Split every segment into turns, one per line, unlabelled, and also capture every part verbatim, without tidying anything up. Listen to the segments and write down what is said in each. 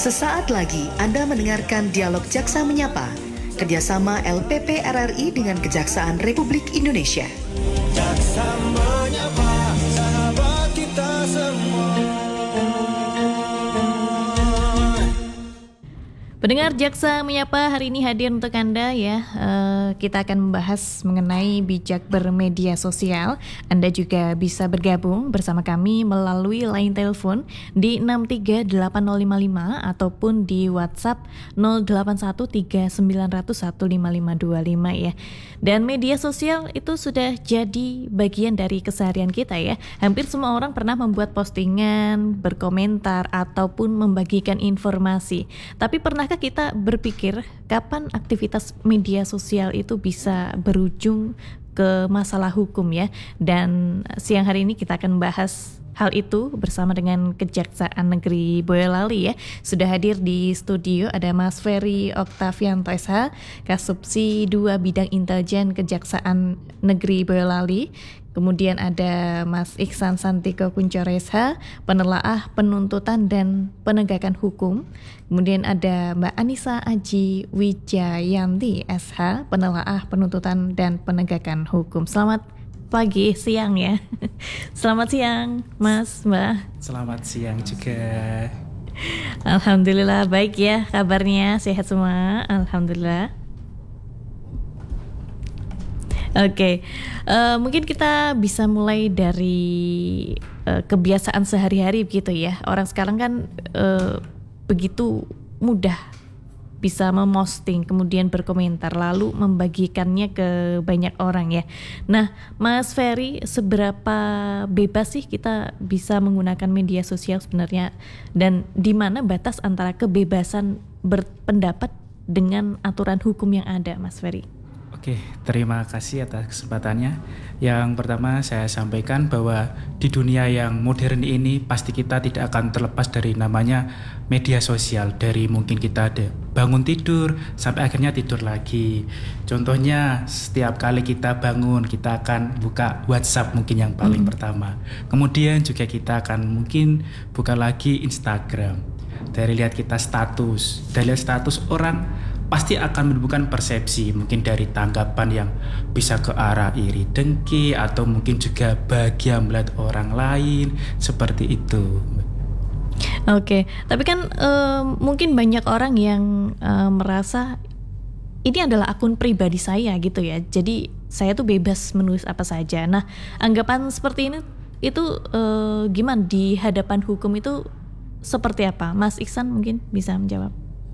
Sesaat lagi Anda mendengarkan Dialog Jaksa Menyapa, kerjasama L P P R R I dengan Kejaksaan Republik Indonesia. Jaksa menyapa, sahabat kita semua.
Pendengar Jaksa Menyapa hari ini hadir untuk Anda ya. Uh, kita akan membahas mengenai bijak bermedia sosial. Anda juga bisa bergabung bersama kami melalui line telepon di enam tiga delapan nol lima lima ataupun di WhatsApp nol delapan satu tiga sembilan nol nol satu lima lima dua lima ya. Dan media sosial itu sudah jadi bagian dari keseharian kita ya. Hampir semua orang pernah membuat postingan, berkomentar ataupun membagikan informasi. Tapi pernahkah kita berpikir kapan aktivitas media sosial itu bisa berujung ke masalah hukum ya? Dan siang hari ini kita akan bahas hal itu bersama dengan Kejaksaan Negeri Boyolali ya. Sudah hadir di studio ada Mas Ferry Oktavianto S H, Kasubsi dua Bidang Intelijen Kejaksaan Negeri Boyolali. Kemudian ada Mas Iksan Santiko Kuncoro S H, Penelaah Penuntutan dan Penegakan Hukum. Kemudian ada Mbak Anissa Aji Wijayanti S H, Penelaah Penuntutan dan Penegakan Hukum. Selamat pagi, siang ya. Selamat siang, Mas, Mbak. Selamat siang juga. Alhamdulillah baik ya kabarnya, sehat semua. Alhamdulillah. Oke, okay. uh, mungkin kita bisa mulai dari uh, kebiasaan sehari-hari begitu ya. Orang sekarang kan uh, begitu mudah bisa memosting, kemudian berkomentar, lalu membagikannya ke banyak orang ya. Nah, Mas Ferry, seberapa bebas sih kita bisa menggunakan media sosial sebenarnya? Dan di mana batas antara kebebasan berpendapat dengan aturan hukum yang ada, Mas Ferry?
Oke, terima kasih atas kesempatannya. Yang pertama saya sampaikan bahwa di dunia yang modern ini pasti kita tidak akan terlepas dari namanya media sosial. Dari mungkin kita ada bangun tidur sampai akhirnya tidur lagi. Contohnya setiap kali kita bangun kita akan buka WhatsApp mungkin yang paling hmm. pertama. Kemudian juga kita akan mungkin buka lagi Instagram. Dari lihat kita status, dari lihat status orang pasti akan menimbulkan persepsi mungkin dari tanggapan yang bisa ke arah iri dengki atau mungkin juga bahagia melihat orang lain seperti itu.
Oke, tapi kan uh, mungkin banyak orang yang uh, merasa ini adalah akun pribadi saya gitu ya. Jadi saya tuh bebas menulis apa saja. Nah, anggapan seperti ini itu uh, gimana di hadapan hukum itu seperti apa? Mas Iksan mungkin bisa menjawab.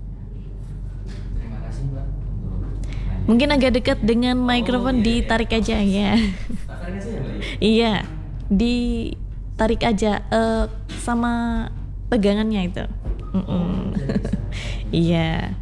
Mungkin agak dekat dengan mikrofon, oh, iya, ditarik aja ya. Iya, ditarik aja uh, sama pegangannya itu. Oh, iya.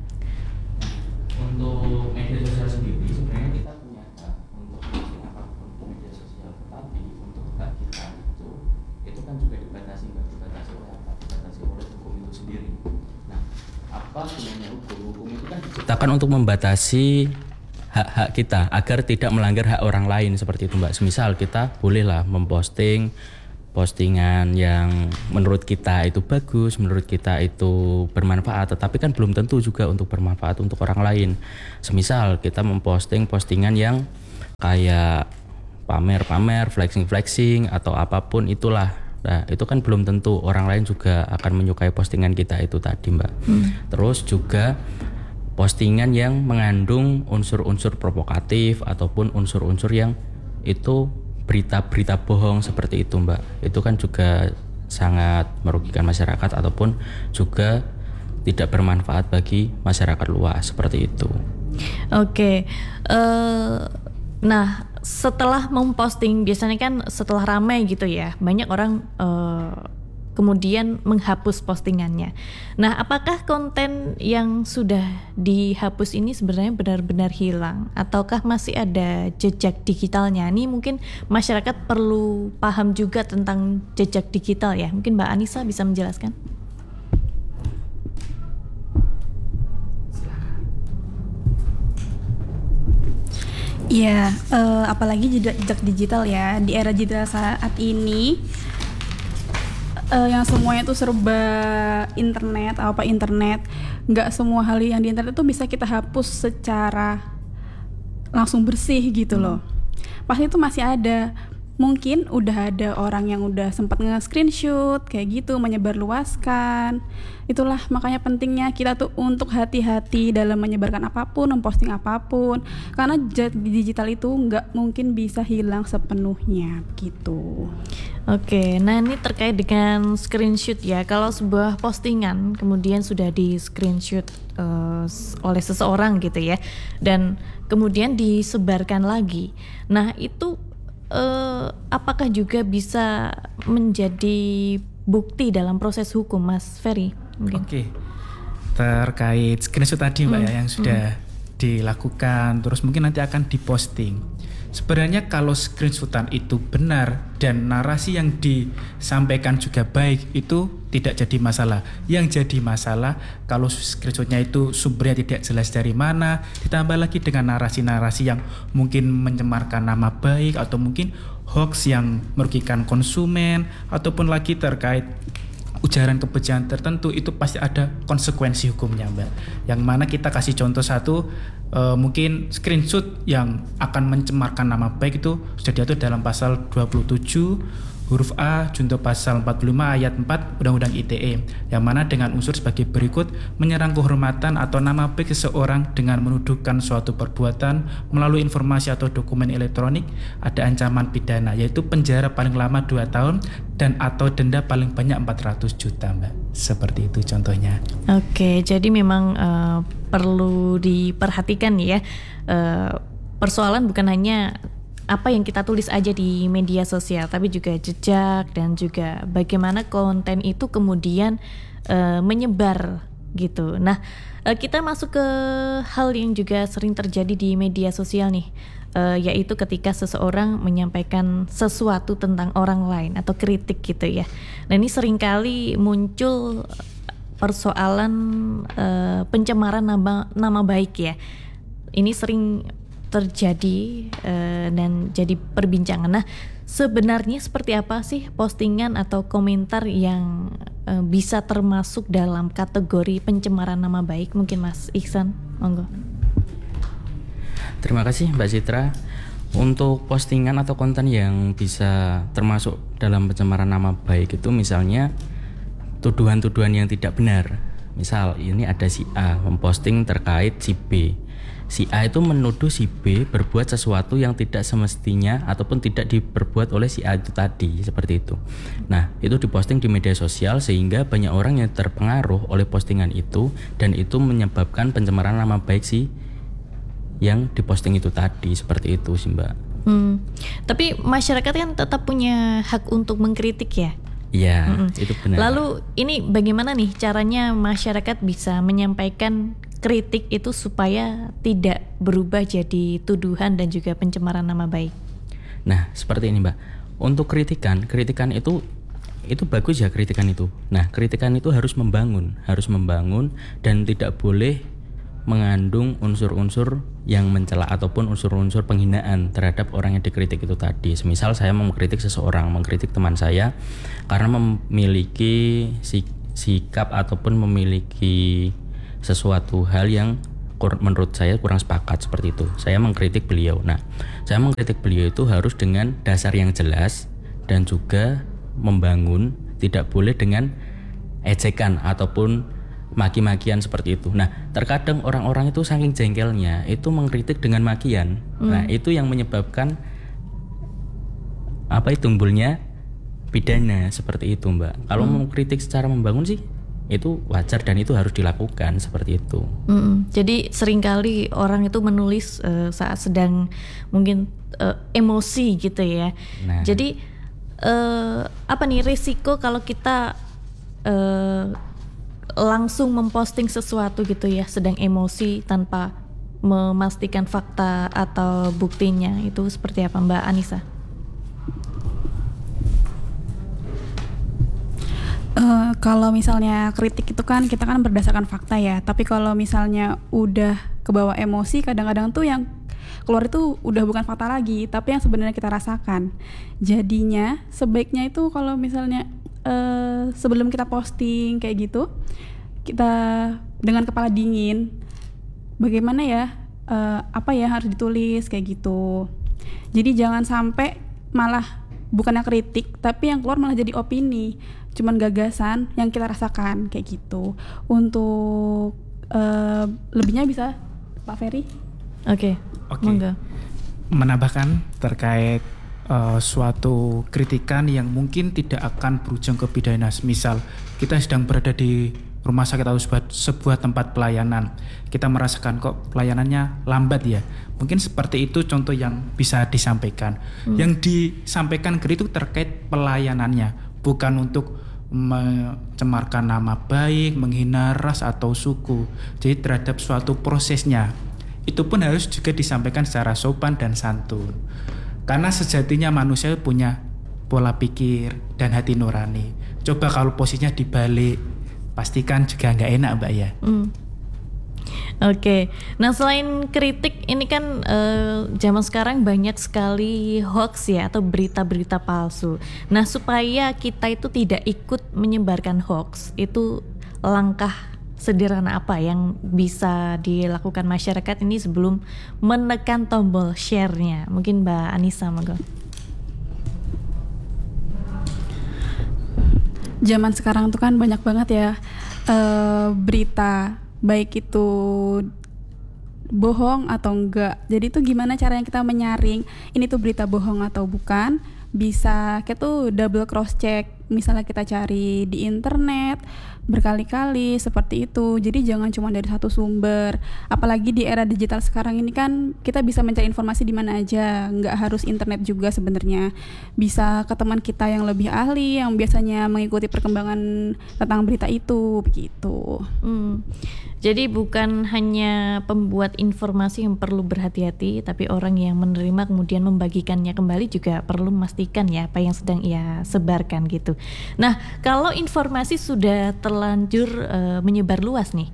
Untuk media sosial sendiri sebenarnya kita punya hak untuk menggunakan apapun media sosial, tetapi untuk hak kita itu itu kan juga dibatasi, nggak dibatasi oleh apa? Dibatasi oleh hukum itu sendiri. Nah, apa gunanya hukum? Hukum itu kan diciptakan untuk membatasi hak-hak kita agar tidak melanggar hak orang lain seperti itu, Mbak. Semisal kita bolehlah memposting postingan yang menurut kita itu bagus, menurut kita itu bermanfaat, tetapi kan belum tentu juga untuk bermanfaat untuk orang lain. Semisal kita memposting postingan yang kayak pamer-pamer, flexing-flexing atau apapun itulah. Nah, itu kan belum tentu orang lain juga akan menyukai postingan kita itu tadi, Mbak. Hmm. Terus juga postingan yang mengandung unsur-unsur provokatif ataupun unsur-unsur yang itu berita-berita bohong seperti itu, Mbak. Itu kan juga sangat merugikan masyarakat ataupun juga tidak bermanfaat bagi masyarakat luas seperti itu.
Oke, uh, nah setelah memposting biasanya kan setelah ramai gitu ya, banyak orang uh, kemudian menghapus postingannya. Nah, apakah konten yang sudah dihapus ini sebenarnya benar-benar hilang ataukah masih ada jejak digitalnya? Ini mungkin masyarakat perlu paham juga tentang jejak digital ya. Mungkin Mbak Anissa bisa menjelaskan?
Iya, uh, apalagi jejak digital ya di era digital saat ini. uh, yang semuanya itu serba internet, apa internet, nggak semua hal yang di internet itu bisa kita hapus secara langsung bersih gitu loh. Pasti itu masih ada. Mungkin udah ada orang yang udah sempat nge-screenshot kayak gitu, menyebarluaskan. Itulah makanya pentingnya kita tuh untuk hati-hati dalam menyebarkan apapun, memposting apapun. Karena digital itu nggak mungkin bisa hilang sepenuhnya gitu.
Oke, nah ini terkait dengan screenshot ya. Kalau sebuah postingan kemudian sudah di screenshot uh, oleh seseorang gitu ya, dan kemudian disebarkan lagi. Nah itu Uh, apakah juga bisa menjadi bukti dalam proses hukum, Mas Ferry? Mungkin.
Oke, terkait screenshot tadi Mbak hmm. ya yang sudah hmm. dilakukan, terus mungkin nanti akan diposting. Sebenarnya kalau screenshotan itu benar dan narasi yang disampaikan juga baik, itu tidak jadi masalah. Yang jadi masalah kalau screenshotnya itu sumbernya tidak jelas dari mana, ditambah lagi dengan narasi-narasi yang mungkin mencemarkan nama baik atau mungkin hoax yang merugikan konsumen, ataupun lagi terkait ujaran kebencian tertentu, itu pasti ada konsekuensi hukumnya Mbak. Yang mana kita kasih contoh satu, uh, mungkin screenshot yang akan mencemarkan nama baik itu sudah diatur dalam pasal dua puluh tujuh huruf A junto pasal empat puluh lima ayat empat Undang-Undang I T E, yang mana dengan unsur sebagai berikut: menyerang kehormatan atau nama baik seseorang dengan menuduhkan suatu perbuatan melalui informasi atau dokumen elektronik, ada ancaman pidana yaitu penjara paling lama dua tahun dan atau denda paling banyak empat ratus juta Mbak. Seperti itu contohnya.
Oke, jadi memang uh, perlu diperhatikan ya, uh, persoalan bukan hanya apa yang kita tulis aja di media sosial, tapi juga jejak dan juga bagaimana konten itu kemudian uh, menyebar gitu. Nah, uh, kita masuk ke hal yang juga sering terjadi di media sosial nih, uh, yaitu ketika seseorang menyampaikan sesuatu tentang orang lain atau kritik gitu ya. Nah, ini seringkali muncul persoalan uh, pencemaran nama nama baik ya. Ini sering terjadi uh, dan jadi perbincangan. Nah, sebenarnya seperti apa sih postingan atau komentar yang uh, bisa termasuk dalam kategori pencemaran nama baik? Mungkin Mas Ihsan, monggo.
Terima kasih Mbak Citra. Untuk postingan atau konten yang bisa termasuk dalam pencemaran nama baik itu misalnya tuduhan-tuduhan yang tidak benar. Misal ini ada si A memposting terkait si B. Si A itu menuduh si B berbuat sesuatu yang tidak semestinya ataupun tidak diperbuat oleh si A itu tadi, seperti itu. Nah, itu diposting di media sosial sehingga banyak orang yang terpengaruh oleh postingan itu, dan itu menyebabkan pencemaran nama baik si yang diposting itu tadi, seperti itu sih Mbak.
Hmm. Tapi masyarakat kan tetap punya hak untuk mengkritik ya?
Iya, mm-mm. Itu benar.
Lalu ini bagaimana nih caranya masyarakat bisa menyampaikan kritik itu supaya tidak berubah jadi tuduhan dan juga pencemaran nama baik?
Nah, seperti ini Mbak. Untuk kritikan, kritikan itu itu bagus ya kritikan itu. Nah, kritikan itu harus membangun, harus membangun dan tidak boleh mengandung unsur-unsur yang mencela ataupun unsur-unsur penghinaan terhadap orang yang dikritik itu tadi. Semisal saya mengkritik seseorang, mengkritik teman saya karena memiliki sikap ataupun memiliki sesuatu hal yang kur- menurut saya kurang sepakat, seperti itu. Saya mengkritik beliau. Nah, saya mengkritik beliau itu harus dengan dasar yang jelas dan juga membangun, tidak boleh dengan ejekan ataupun maki-makian seperti itu. Nah, terkadang orang-orang itu saking jengkelnya itu mengkritik dengan makian. Hmm. Nah, itu yang menyebabkan apa itu timbulnya pidana seperti itu, Mbak. Kalau hmm. mengkritik secara membangun sih itu wajar dan itu harus dilakukan seperti itu.
Hmm, jadi seringkali orang itu menulis uh, saat sedang mungkin uh, emosi gitu ya. Nah. Jadi uh, apa nih risiko kalau kita uh, langsung memposting sesuatu gitu ya, sedang emosi tanpa memastikan fakta atau buktinya, itu seperti apa Mbak Anissa?
Uh, kalau misalnya kritik itu kan kita kan berdasarkan fakta ya, tapi kalau misalnya udah kebawa emosi, kadang-kadang tuh yang keluar itu udah bukan fakta lagi, tapi yang sebenarnya kita rasakan. Jadinya sebaiknya itu kalau misalnya uh, sebelum kita posting kayak gitu, kita dengan kepala dingin, bagaimana ya, uh, apa ya harus ditulis kayak gitu. Jadi jangan sampai malah bukannya kritik, tapi yang keluar malah jadi opini, cuman gagasan yang kita rasakan kayak gitu. Untuk uh, lebihnya bisa Pak Ferry.
Oke,
Oke.
monggo.
Menambahkan terkait uh, suatu kritikan yang mungkin tidak akan berujung ke pidana. Misal kita sedang berada di rumah sakit atau sebuah, sebuah tempat pelayanan, kita merasakan kok pelayanannya lambat ya. Mungkin seperti itu contoh yang bisa disampaikan. Hmm. Yang disampaikan kritik terkait pelayanannya, bukan untuk mencemarkan nama baik, menghina ras atau suku. Jadi terhadap suatu prosesnya, itu pun harus juga disampaikan secara sopan dan santun. Karena sejatinya manusia punya pola pikir dan hati nurani. Coba kalau posisinya dibalik, pastikan juga nggak enak Mbak ya.
Hmm. Oke, nah selain kritik ini kan eh, zaman sekarang banyak sekali hoax ya atau berita-berita palsu. Nah supaya kita itu tidak ikut menyebarkan hoax, itu langkah sederhana apa yang bisa dilakukan masyarakat ini sebelum menekan tombol share-nya? Mungkin Mbak Anissa, monggo.
Zaman sekarang tuh kan banyak banget ya uh, berita, baik itu bohong atau enggak. Jadi tuh gimana cara yang kita menyaring ini tuh berita bohong atau bukan? Bisa kita tuh double cross check. Misalnya kita cari di internet berkali-kali seperti itu. Jadi jangan cuma dari satu sumber. Apalagi di era digital sekarang ini kan kita bisa mencari informasi di mana aja. Nggak harus internet juga sebenarnya. Bisa ke teman kita yang lebih ahli, yang biasanya mengikuti perkembangan tentang berita itu, begitu.
Hmm. Jadi bukan hanya pembuat informasi yang perlu berhati-hati, tapi orang yang menerima kemudian membagikannya kembali juga perlu memastikan ya apa yang sedang ia sebarkan gitu. Nah, kalau informasi sudah terlanjur uh, menyebar luas nih,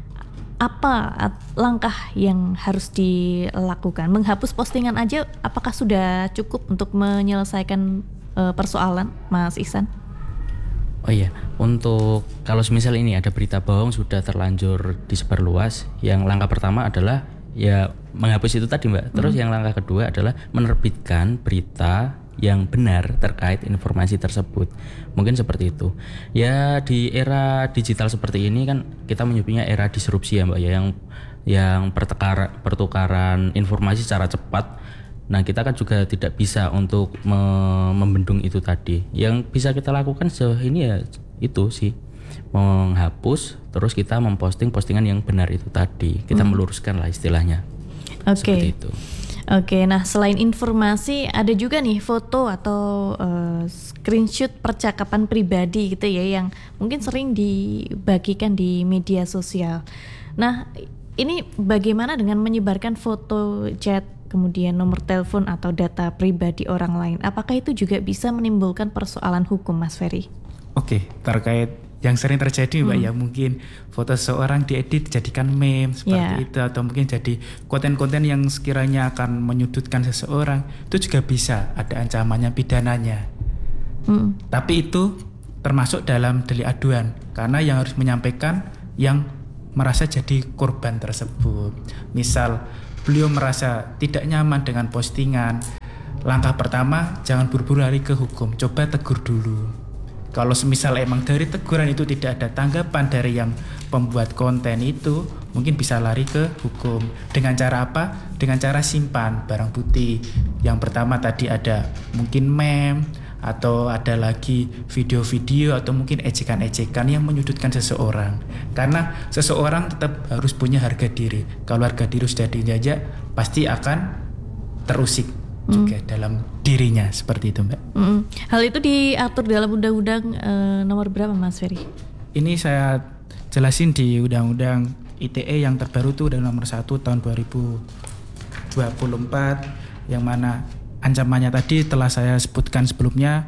apa at- langkah yang harus dilakukan? Menghapus postingan aja apakah sudah cukup untuk menyelesaikan uh, persoalan, Mas Ihsan?
Oh iya, untuk kalau semisal ini ada berita bohong sudah terlanjur disebar luas, yang langkah pertama adalah ya menghapus itu tadi Mbak. Terus hmm. yang langkah kedua adalah menerbitkan berita yang benar terkait informasi tersebut. Mungkin seperti itu. Ya di era digital seperti ini kan kita menyebutnya era disrupsi ya Mbak ya, yang yang pertukar, pertukaran informasi secara cepat. Nah kita kan juga tidak bisa untuk me- membendung itu tadi. Yang bisa kita lakukan sejauh ini ya itu sih, menghapus, terus kita memposting postingan yang benar itu tadi. Kita hmm. meluruskan lah istilahnya.
Oke.
Okay. Seperti itu.
Oke, nah selain informasi ada juga nih foto atau uh, screenshot percakapan pribadi gitu ya yang mungkin sering dibagikan di media sosial. Nah ini bagaimana dengan menyebarkan foto chat, kemudian nomor telepon atau data pribadi orang lain? Apakah itu juga bisa menimbulkan persoalan hukum, Mas Ferry?
Oke, terkait yang sering terjadi Mbak
hmm.
ya, mungkin foto seseorang diedit dijadikan meme seperti yeah. itu, atau mungkin jadi konten-konten yang sekiranya akan menyudutkan seseorang, itu juga bisa ada ancamannya pidananya. Hmm. Tapi itu termasuk dalam delik aduan, karena yang harus menyampaikan yang merasa jadi korban tersebut. Misal beliau merasa tidak nyaman dengan postingan, langkah pertama jangan buru-buru lari ke hukum, coba tegur dulu. Kalau semisal emang dari teguran itu tidak ada tanggapan dari yang pembuat konten itu, mungkin bisa lari ke hukum. Dengan cara apa? Dengan cara simpan barang bukti. Yang pertama tadi ada mungkin meme, atau ada lagi video-video atau mungkin ejekan-ejekan yang menyudutkan seseorang. Karena seseorang tetap harus punya harga diri. Kalau harga diri sudah dijajak, pasti akan terusik juga mm. dalam dirinya, seperti itu Mbak.
Mm-mm. Hal itu diatur dalam undang-undang e, nomor berapa Mas Ferry?
Ini saya jelasin di undang-undang I T E yang terbaru tuh, undang nomor satu tahun dua ribu dua puluh empat, yang mana ancamannya tadi telah saya sebutkan sebelumnya,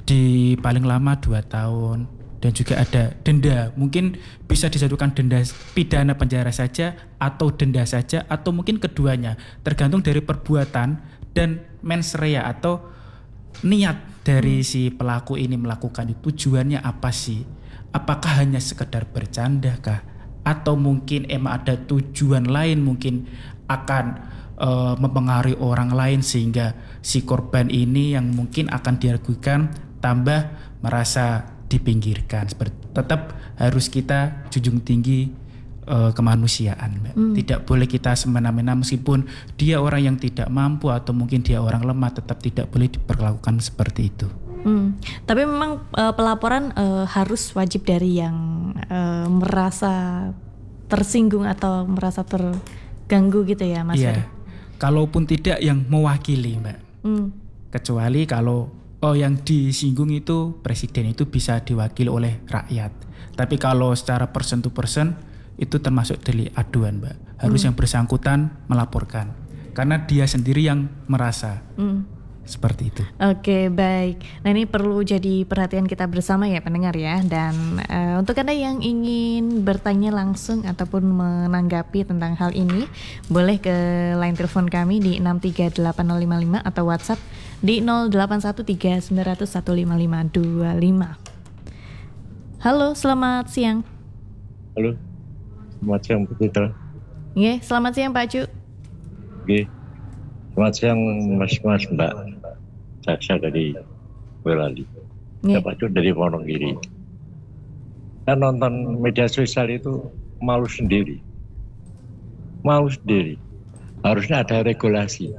di paling lama dua tahun, dan juga ada denda. Mungkin bisa dijatuhkan denda pidana penjara saja atau denda saja, atau mungkin keduanya, tergantung dari perbuatan dan mens rea atau niat dari hmm. si pelaku ini melakukan itu, tujuannya apa sih? Apakah hanya sekedar bercanda kah? Atau mungkin emang ada tujuan lain, mungkin akan uh, mempengaruhi orang lain sehingga si korban ini yang mungkin akan diragukan tambah merasa dipinggirkan. Tetap harus kita junjung tinggi uh, kemanusiaan, Mbak. Hmm. Tidak boleh kita semena-mena, meskipun dia orang yang tidak mampu atau mungkin dia orang lemah, tetap tidak boleh diperlakukan seperti itu.
Hmm. Tapi memang uh, pelaporan uh, harus wajib dari yang uh, merasa tersinggung atau merasa terganggu gitu ya, Mas.
Iya. Kalaupun tidak yang mewakili, Mbak. Hmm. Kecuali kalau oh yang disinggung itu presiden, itu bisa diwakili oleh rakyat. Tapi kalau secara person to person itu termasuk delik aduan, Mbak. Harus hmm. yang bersangkutan melaporkan. Karena dia sendiri yang merasa. Hmm. Seperti itu.
Oke, baik. Nah, ini perlu jadi perhatian kita bersama ya pendengar ya. Dan uh, untuk Anda yang ingin bertanya langsung ataupun menanggapi tentang hal ini, boleh ke line telepon kami di enam tiga delapan nol lima lima atau WhatsApp di nol delapan satu tiga sembilan nol nol satu lima lima dua lima. Halo, selamat siang.
Halo, selamat siang Bu Citra.
Iya, selamat siang Pak Cu.
Oke, selamat siang Mas-mas Mbak. Saya dari Boyolali. Yeah. Pak Cu dari Wonogiri. Saya nonton media sosial itu malu sendiri. Malu sendiri. Harusnya ada regulasi.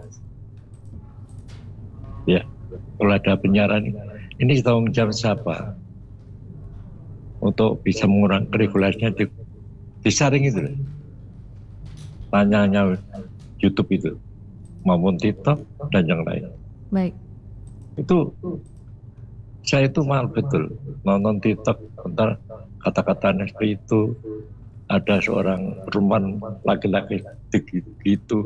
Ya, kalau ada penyiaran, ini tanggung jawab siapa? Untuk bisa mengurangi regulasinya di, disaring itu. Tanya-tanya YouTube itu, maupun TikTok dan yang lain.
Baik.
Itu saya itu mal betul nonton TikTok, bentar kata-katanya seperti itu, ada seorang perempuan laki-laki begitu.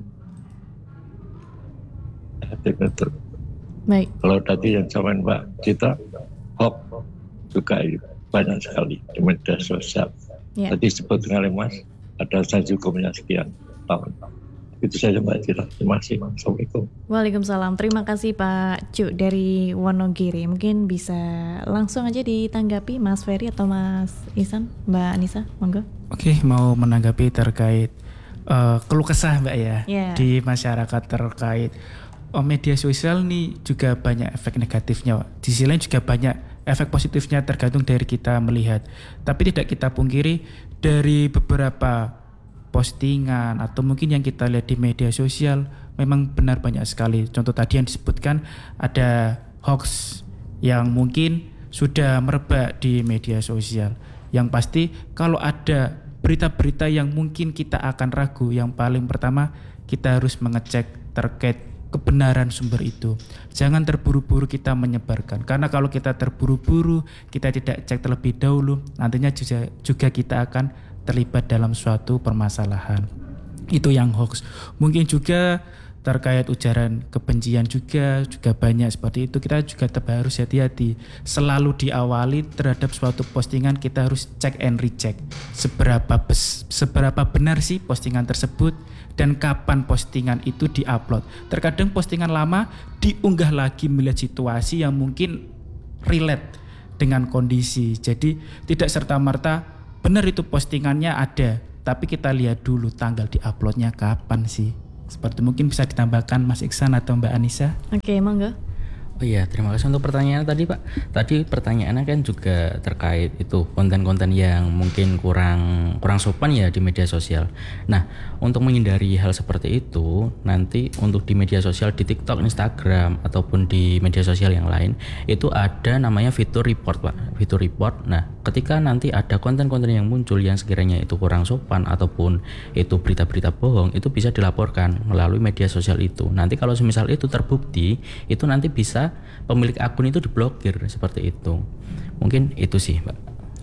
Betul.
Baik.
Kalau tadi yang sama Mbak Citra, hoax juga banyak sekali di media sosial. Ya. Tadi sebut dengan Mas, ada sanksi hukumnya sekian tahun. Itu saja Mbak Citra. Terima kasih. Assalamualaikum.
Waalaikumsalam. Terima kasih Pak Cu dari Wonogiri. Mungkin bisa langsung aja ditanggapi Mas Ferry atau Mas Ihsan, Mbak Anissa, monggo.
Oke, mau menanggapi terkait uh, keluh kesah Mbak ya, yeah. di masyarakat terkait oh, media sosial nih juga banyak efek negatifnya. Di sisi lain juga banyak efek positifnya, tergantung dari kita melihat. Tapi tidak kita pungkiri dari beberapa postingan atau mungkin yang kita lihat di media sosial memang benar banyak sekali. Contoh tadi yang disebutkan ada hoax yang mungkin sudah merebak di media sosial. Yang pasti kalau ada berita-berita yang mungkin kita akan ragu, yang paling pertama kita harus mengecek terkait kebenaran sumber itu. Jangan terburu-buru kita menyebarkan, karena kalau kita terburu-buru, kita tidak cek terlebih dahulu, nantinya juga, juga kita akan terlibat dalam suatu permasalahan. Itu yang hoax. Mungkin juga terkait ujaran kebencian juga juga banyak seperti itu. Kita juga tetap harus hati-hati. Selalu diawali terhadap suatu postingan, kita harus cek and recheck. Seberapa bes, seberapa benar sih postingan tersebut dan kapan postingan itu diupload. Terkadang postingan lama diunggah lagi melihat situasi yang mungkin relate dengan kondisi. Jadi tidak serta-merta benar itu postingannya ada, tapi kita lihat dulu tanggal diuploadnya kapan sih. Seperti mungkin bisa ditambahkan Mas Ihsan atau Mbak Anissa.
Oke, monggo.
Oh iya, terima kasih untuk pertanyaannya tadi Pak. Tadi pertanyaannya kan juga terkait itu konten-konten yang mungkin kurang kurang sopan ya di media sosial. Nah, untuk menghindari hal seperti itu, nanti untuk di media sosial di TikTok, Instagram ataupun di media sosial yang lain itu ada namanya fitur report Pak. Fitur report. Nah, ketika nanti ada konten-konten yang muncul yang sekiranya itu kurang sopan ataupun itu berita-berita bohong, itu bisa dilaporkan melalui media sosial itu. Nanti kalau semisal itu terbukti, itu nanti bisa pemilik akun itu diblokir seperti itu. Mungkin itu sih, Mbak.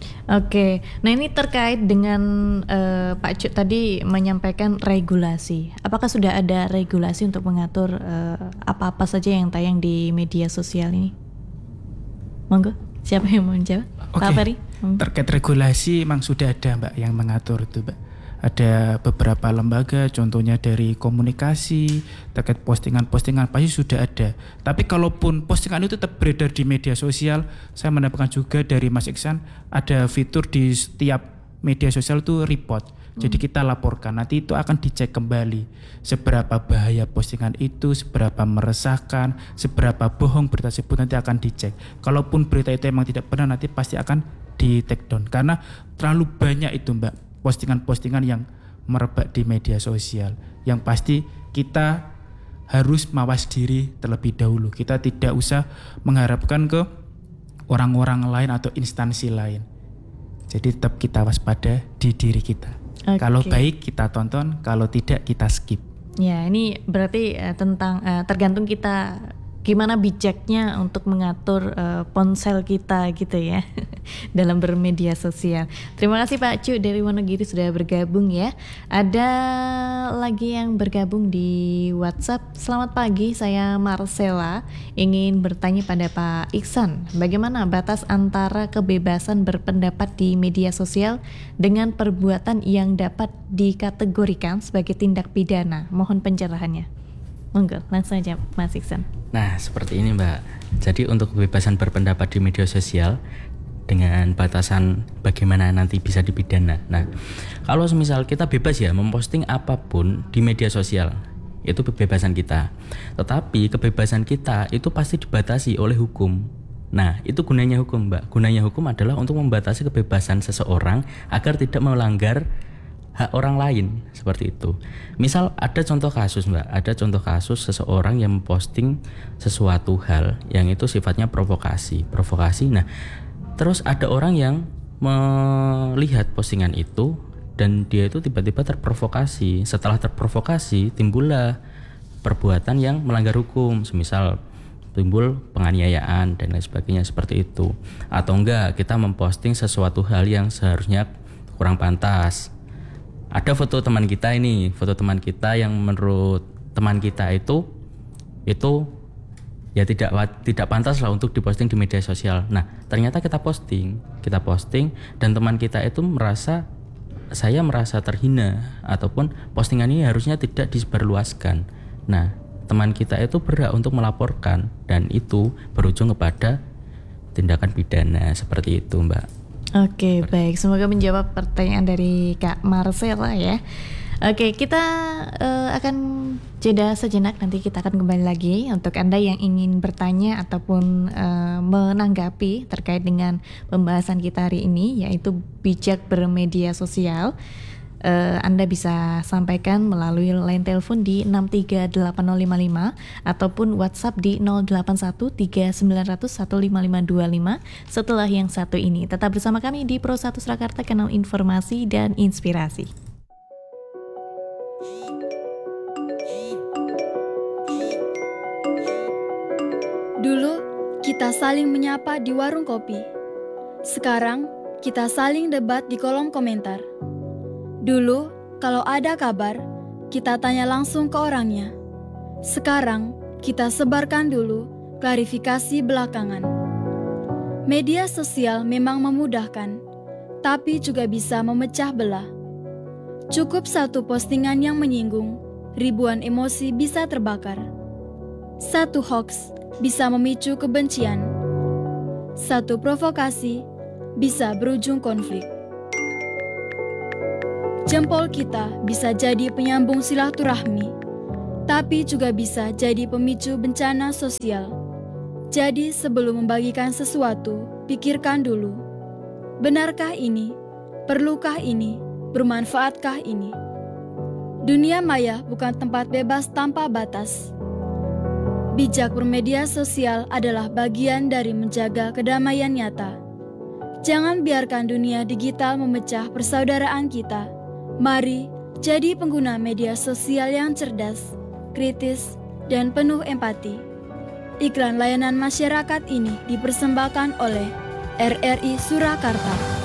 Oke, nah ini terkait dengan uh, Pak Cu tadi menyampaikan regulasi. Apakah sudah ada regulasi untuk mengatur uh, apa-apa saja yang tayang di media sosial ini? Monggo, siapa yang mau menjawab?
Oke,
Pak Ferry.
Hmm. Terkait regulasi memang sudah ada Mbak yang mengatur itu Mbak. ada beberapa lembaga, contohnya dari komunikasi, terkait postingan-postingan pasti sudah ada. Tapi kalaupun postingan itu tetap beredar di media sosial, saya mendapatkan juga dari Mas Iksan, ada fitur di setiap media sosial itu report. Jadi kita laporkan, nanti itu akan dicek kembali seberapa bahaya postingan itu, seberapa meresahkan, seberapa bohong berita tersebut, nanti akan dicek. Kalaupun berita itu memang tidak benar, nanti pasti akan di take down, karena terlalu banyak itu Mbak postingan-postingan yang merebak di media sosial. Yang pasti kita harus mawas diri terlebih dahulu. Kita tidak usah mengharapkan ke orang-orang lain atau instansi lain. Jadi tetap kita waspada di diri kita. Okay. Kalau baik kita tonton, kalau tidak kita skip.
Ya, ini berarti uh, tentang uh, tergantung kita gimana bijaknya untuk mengatur uh, ponsel kita gitu ya dalam bermedia sosial. Terima kasih Pak Cu dari Wonogiri sudah bergabung ya. Ada lagi yang bergabung di WhatsApp. Selamat pagi, saya Marcella, ingin bertanya pada Pak Iksan, bagaimana batas antara kebebasan berpendapat di media sosial dengan perbuatan yang dapat dikategorikan sebagai tindak pidana? Mohon pencerahannya. Monggo, langsung aja Mas Iksan.
Nah, seperti ini Mbak. Jadi untuk kebebasan berpendapat di media sosial dengan batasan bagaimana nanti bisa dipidana. Nah, kalau semisal kita bebas ya memposting apapun di media sosial, itu kebebasan kita. Tetapi kebebasan kita itu pasti dibatasi oleh hukum. Nah, itu gunanya hukum Mbak. Gunanya hukum adalah untuk membatasi kebebasan seseorang agar tidak melanggar hak orang lain, seperti itu. Misal ada contoh kasus Mbak, ada contoh kasus seseorang yang memposting sesuatu hal yang itu sifatnya provokasi, provokasi. Nah, terus ada orang yang melihat postingan itu dan dia itu tiba-tiba terprovokasi. Setelah terprovokasi timbullah perbuatan yang melanggar hukum, semisal timbul penganiayaan dan lain sebagainya seperti itu. Atau enggak kita memposting sesuatu hal yang seharusnya kurang pantas. Ada foto teman kita ini, foto teman kita yang menurut teman kita itu itu ya tidak tidak pantas lah untuk diposting di media sosial. Nah, ternyata kita posting, kita posting dan teman kita itu merasa saya merasa terhina ataupun postingan ini harusnya tidak disebarluaskan. Nah, teman kita itu berhak untuk melaporkan dan itu berujung kepada tindakan pidana seperti itu, Mbak.
Oke, baik. Semoga menjawab pertanyaan dari Kak Marcella ya. Oke, kita uh, akan jeda sejenak, nanti kita akan kembali lagi untuk Anda yang ingin bertanya ataupun uh, menanggapi terkait dengan pembahasan kita hari ini, yaitu bijak bermedia sosial. Uh, Anda bisa sampaikan melalui line telepon di enam tiga delapan nol lima lima ataupun WhatsApp di nol delapan satu tiga sembilan nol nol satu lima lima dua lima setelah yang satu ini. Tetap bersama kami di Pro satu Surakarta, kanal informasi dan inspirasi.
Dulu kita saling menyapa di warung kopi. Sekarang kita saling debat di kolom komentar. Dulu, kalau ada kabar, kita tanya langsung ke orangnya. Sekarang, kita sebarkan dulu, klarifikasi belakangan. Media sosial memang memudahkan, tapi juga bisa memecah belah. Cukup satu postingan yang menyinggung, ribuan emosi bisa terbakar. Satu hoax bisa memicu kebencian. Satu provokasi bisa berujung konflik. Jempol kita bisa jadi penyambung silaturahmi, tapi juga bisa jadi pemicu bencana sosial. Jadi sebelum membagikan sesuatu, pikirkan dulu. Benarkah ini? Perlukah ini? Bermanfaatkah ini? Dunia maya bukan tempat bebas tanpa batas. Bijak bermedia sosial adalah bagian dari menjaga kedamaian nyata. Jangan biarkan dunia digital memecah persaudaraan kita. Mari jadi pengguna media sosial yang cerdas, kritis, dan penuh empati. Iklan layanan masyarakat ini dipersembahkan oleh R R I Surakarta.